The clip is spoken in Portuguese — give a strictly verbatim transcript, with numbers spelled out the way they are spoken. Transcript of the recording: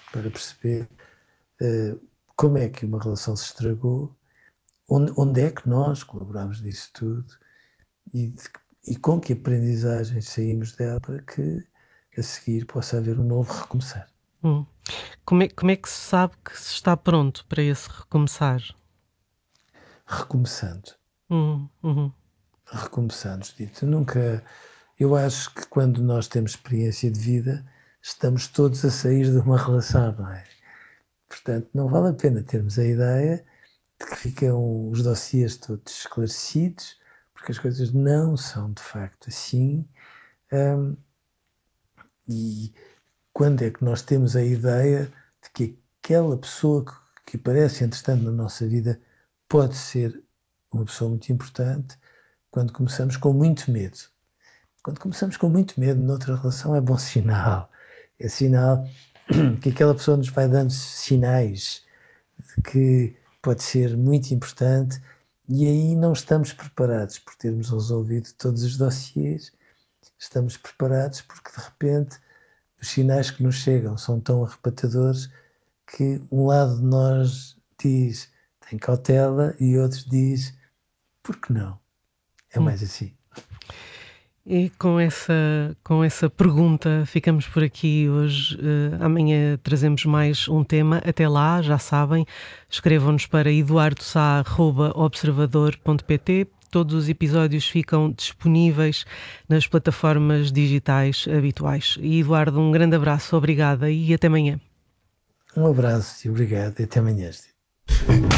para perceber uh, como é que uma relação se estragou, onde, onde é que nós colaboramos nisso tudo e, de, e com que aprendizagens saímos dela para que a seguir possa haver um novo recomeçar. Hum. Como é, como é que se sabe que se está pronto para esse recomeçar? Recomeçando. Uhum, uhum. Recomeçando, dito. Nunca... Eu acho que quando nós temos experiência de vida, estamos todos a sair de uma relação, não é? Portanto, não vale a pena termos a ideia de que ficam os dossiês todos esclarecidos, porque as coisas não são de facto assim. Um, e quando é que nós temos a ideia de que aquela pessoa que, que aparece, entretanto, na nossa vida pode ser uma pessoa muito importante? Quando começamos com muito medo. Quando começamos com muito medo noutra relação é bom sinal. É sinal que aquela pessoa nos vai dando sinais de que pode ser muito importante e aí não estamos preparados por termos resolvido todos os dossiês. Estamos preparados porque de repente os sinais que nos chegam são tão arrebatadores que um lado de nós diz tem cautela e outro diz por que não? É Hum. mais assim. E com essa, com essa pergunta ficamos por aqui hoje. Uh, amanhã trazemos mais um tema. Até lá, já sabem, escrevam-nos para eduardo sá arroba observador ponto pt. Todos os episódios ficam disponíveis nas plataformas digitais habituais. E Eduardo, um grande abraço, obrigada e até amanhã. Um abraço e obrigado e até amanhã.